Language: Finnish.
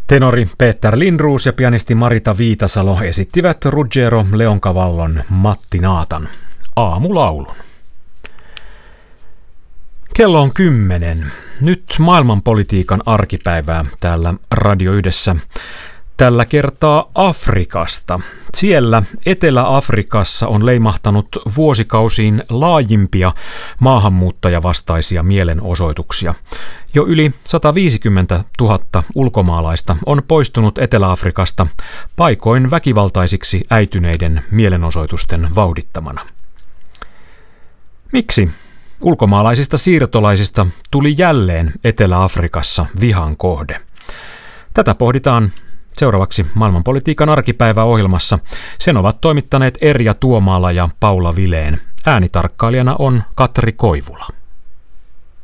Tenori Peter Lindroos ja pianisti Marita Viitasalo esittivät Ruggero Leoncavallon Matti Naatan aamulaulun. Kello on 10. Nyt maailmanpolitiikan arkipäivää täällä Radio Yhdessä. Tällä kertaa Afrikasta. Siellä Etelä-Afrikassa on leimahtanut vuosikausiin laajimpia maahanmuuttajavastaisia mielenosoituksia. Jo yli 150 000 ulkomaalaista on poistunut Etelä-Afrikasta paikoin väkivaltaisiksi äityneiden mielenosoitusten vauhdittamana. Miksi ulkomaalaisista siirtolaisista tuli jälleen Etelä-Afrikassa vihan kohde? Tätä pohditaan seuraavaksi maailmanpolitiikan arkipäiväohjelmassa. Sen ovat toimittaneet Erja Tuomaala ja Paula Vileen. Äänitarkkailijana on Katri Koivula.